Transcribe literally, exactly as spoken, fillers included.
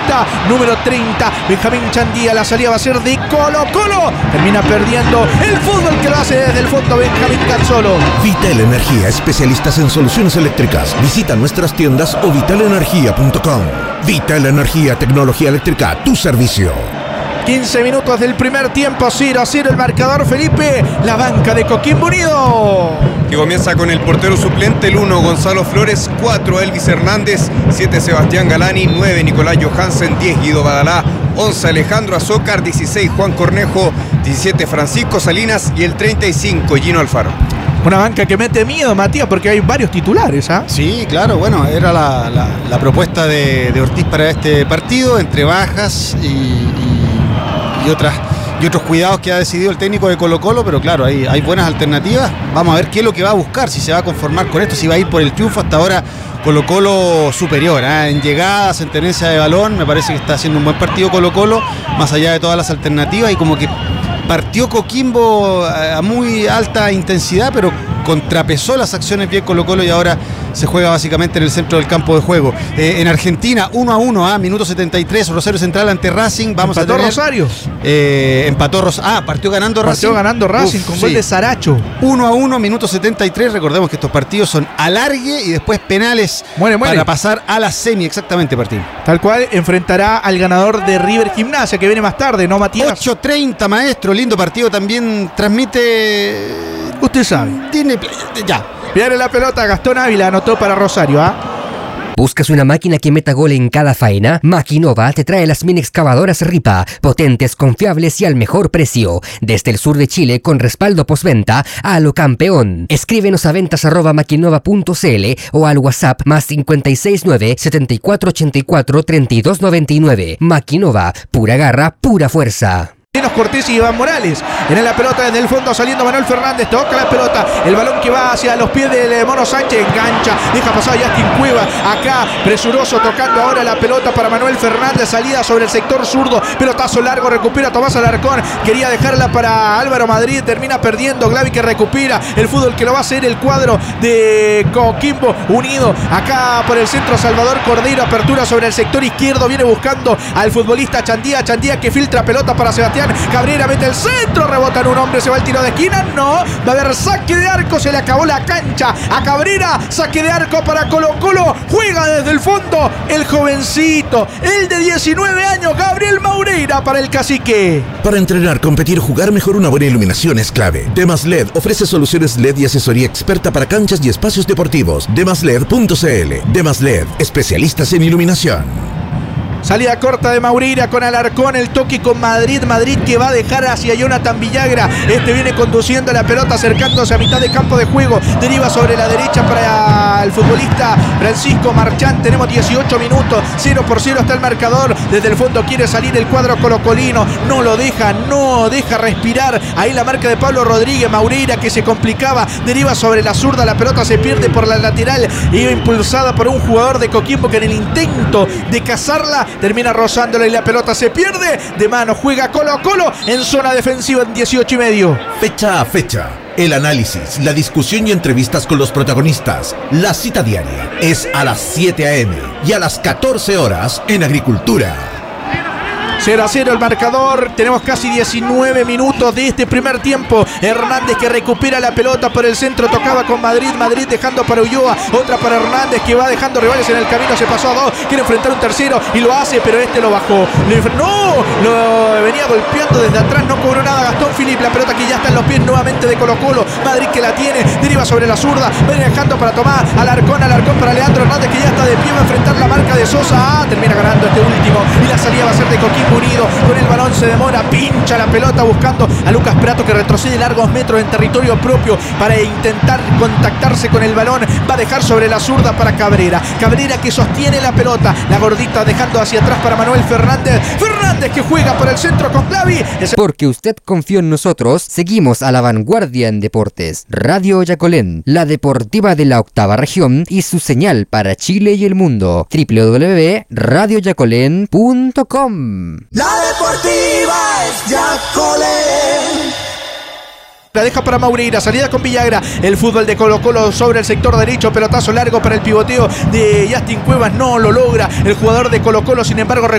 futbolista número treinta, Benjamín Chandía. La salida va a ser de Colo Colo. Termina perdiendo el fútbol que lo hace desde el fondo Benjamín Cazzolo. Vital Energía, especialistas en soluciones eléctricas. Visita nuestras tiendas o vital energía punto com. Vital Energía, tecnología eléctrica, tu servicio. quince minutos del primer tiempo, cero a cero el marcador, Felipe. La banca de Coquimbo Unido, que comienza con el portero suplente, el uno Gonzalo Flores, cuatro Elvis Hernández, siete Sebastián Galani, nueve Nicolás Johansen, diez Guido Badalá, once Alejandro Azócar, dieciséis Juan Cornejo, diecisiete Francisco Salinas y el treinta y cinco Gino Alfaro. Una banca que mete miedo, Matías, porque hay varios titulares, ¿ah? ¿eh? Sí, claro, bueno, era la, la, la propuesta de, de Ortiz para este partido, entre bajas y, y, y otras y otros cuidados que ha decidido el técnico de Colo Colo, pero claro, hay, hay buenas alternativas. Vamos a ver qué es lo que va a buscar, si se va a conformar con esto, si va a ir por el triunfo. Hasta ahora Colo Colo superior, ¿eh? En llegadas, en tenencia de balón, me parece que está haciendo un buen partido Colo Colo, más allá de todas las alternativas, y como que partió Coquimbo a muy alta intensidad, pero contrapesó las acciones bien Colo Colo y ahora se juega básicamente en el centro del campo de juego. Eh, en Argentina, uno a uno, ¿ah? Minuto setenta y tres, Rosario Central ante Racing. Vamos empató a tener, Rosario. Eh, empató Rosario. Ah, partió ganando Racing. Partió ganando Racing. Uf, con sí. Gol de Saracho. uno a uno, minuto setenta y tres. Recordemos que estos partidos son alargue y después penales muere, muere. para pasar a la semi, exactamente, Martín. Tal cual, enfrentará al ganador de River Gimnasia, que viene más tarde, ¿no, Matías? ocho treinta, maestro. Lindo partido también transmite. Usted sabe. Tiene. Ya. Viene la pelota, Gastón Ávila anotó para Rosario, ¿ah? ¿eh? ¿Buscas una máquina que meta gol en cada faena? Maquinova te trae las mini excavadoras Ripa, potentes, confiables y al mejor precio. Desde el sur de Chile, con respaldo postventa, a lo campeón. Escríbenos a ventas arroba maquinova punto cl o al WhatsApp más cinco seis nueve, setenta y cuatro ochenta y cuatro, treinta y dos noventa y nueve. Maquinova, pura garra, pura fuerza. Enos Cortés y Iván Morales. En la pelota desde el fondo saliendo Manuel Fernández. Toca la pelota. El balón que va hacia los pies del Mono Sánchez. Engancha. Deja pasar a Justin Cueva. Acá presuroso tocando ahora la pelota para Manuel Fernández. Salida sobre el sector zurdo. Pelotazo largo. Recupera Tomás Alarcón. Quería dejarla para Álvaro Madrid. Termina perdiendo. Glavi que recupera el fútbol que lo va a hacer el cuadro de Coquimbo Unido. Acá por el centro Salvador Cordeiro. Apertura sobre el sector izquierdo. Viene buscando al futbolista Chandía. Chandía que filtra pelota para Sebastián Cabrera, mete el centro, rebota en un hombre, se va el tiro de esquina, no, va a haber saque de arco, se le acabó la cancha a Cabrera, saque de arco para Colo Colo, juega desde el fondo el jovencito, el de diecinueve años, Gabriel Maureira para el Cacique. Para entrenar, competir, jugar mejor, una buena iluminación es clave. Demas L E D ofrece soluciones L E D y asesoría experta para canchas y espacios deportivos. demas led punto cl. Demas L E D, especialistas en iluminación. Salida corta de Maureira con Alarcón, el toque con Madrid, Madrid que va a dejar hacia Jonathan Villagra, este viene conduciendo la pelota acercándose a mitad de campo de juego, deriva sobre la derecha para el futbolista Francisco Marchán, tenemos dieciocho minutos, cero por cero está el marcador, desde el fondo quiere salir el cuadro colocolino, no lo deja, no deja respirar, ahí la marca de Pablo Rodríguez, Maureira que se complicaba, deriva sobre la zurda, la pelota se pierde por la lateral, iba impulsada por un jugador de Coquimbo que en el intento de cazarla termina rozándola y la pelota se pierde de mano, juega Colo Colo en zona defensiva en dieciocho y medio. Fecha a fecha, el análisis, la discusión y entrevistas con los protagonistas. La cita diaria es a las siete a eme y a las catorce horas en Agricultura. cero a cero el marcador, tenemos casi diecinueve minutos de este primer tiempo. Hernández que recupera la pelota por el centro, tocaba con Madrid, Madrid dejando para Ulloa, otra para Hernández que va dejando rivales en el camino, se pasó a dos, quiere enfrentar un tercero y lo hace, pero este lo bajó, no, lo venía golpeando desde atrás, no cobró nada Gastón Philippe, la pelota que ya está en los pies nuevamente de Colo Colo, Madrid que la tiene, deriva sobre la zurda, viene dejando para Tomás, Alarcón, Alarcón para Leandro Hernández que ya está de pie, va a enfrentar la marca de Sosa, ah, termina ganando este último y la salida va a ser de Coquimbo Unido, con el balón se demora, pincha la pelota buscando a Lucas Prato que retrocede largos metros en territorio propio para intentar contactarse con el balón, va a dejar sobre la zurda para Cabrera, Cabrera que sostiene la pelota, la gordita dejando hacia atrás para Manuel Fernández, Fernández que juega por el centro con Glavi. Porque usted confió en nosotros, seguimos a la vanguardia en deportes. Radio Yacolén, la deportiva de la octava región y su señal para Chile y el mundo. doble u doble u doble u punto radio yacolén punto com. La deportiva es Yacolén. La deja para Maureira, salida con Villagra, el fútbol de Colo Colo sobre el sector derecho, pelotazo largo para el pivoteo de Justin Cuevas, no lo logra el jugador de Colo Colo, sin embargo